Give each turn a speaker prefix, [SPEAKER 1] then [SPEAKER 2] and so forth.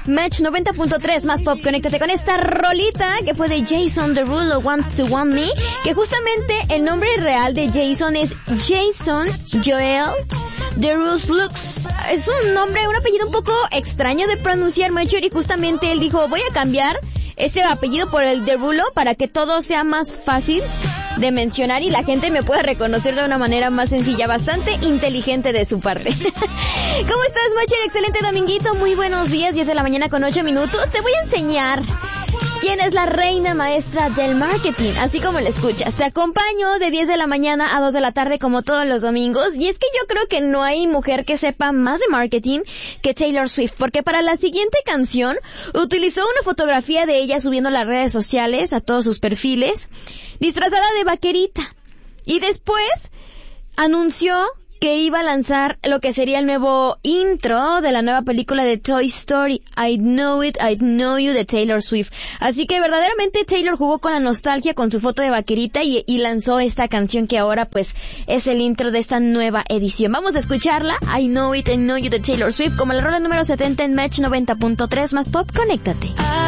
[SPEAKER 1] Match 90.3 más pop. Conéctate con esta rolita que fue de Jason Derulo, Want to Want Me, que justamente el nombre real de Jason es Jason Joel Derulo Lux. Es un apellido un poco extraño de pronunciar, Macho, y justamente él dijo, voy a cambiar ese apellido por el Derulo para que todo sea más fácil de mencionar y la gente me pueda reconocer de una manera más sencilla. Bastante inteligente de su parte. ¿Cómo estás, Macher? Excelente dominguito, muy buenos días, 10 de la mañana con 8 minutos. Te voy a enseñar quién es la reina maestra del marketing, así como lo escuchas. Te acompaño de 10 de la mañana a 2 de la tarde como todos los domingos. Y es que yo creo que no hay mujer que sepa más de marketing que Taylor Swift, porque para la siguiente canción utilizó una fotografía de ella subiendo a las redes sociales, a todos sus perfiles, disfrazada de vaquerita. Y después anunció que iba a lanzar lo que sería el nuevo intro de la nueva película de Toy Story, I Know It, I Know You, de Taylor Swift. Así que verdaderamente Taylor jugó con la nostalgia con su foto de vaquerita y lanzó esta canción que ahora pues es el intro de esta nueva edición. Vamos a escucharla, I Know It, I Know You, de Taylor Swift, como la rola número 70 en Match 90.3 más pop. Conéctate.